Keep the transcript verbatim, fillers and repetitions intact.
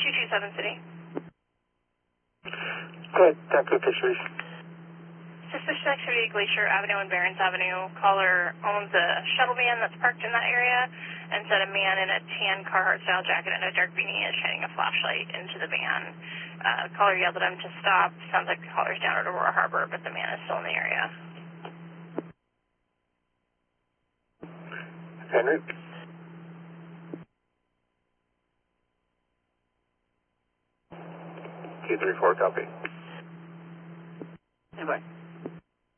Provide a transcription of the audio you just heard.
two two seven City. Good, Doctor Fisheries. Suspicious activity at Glacier Avenue and Barons Avenue. Caller owns a shuttle van that's parked in that area and said a man in a tan Carhartt style jacket and a dark beanie is shining a flashlight into the van. Uh, caller yelled at him to stop. Sounds like the caller's down at Aurora Harbor, but the man is still in the area. Henry? two three four, copy. Anyway.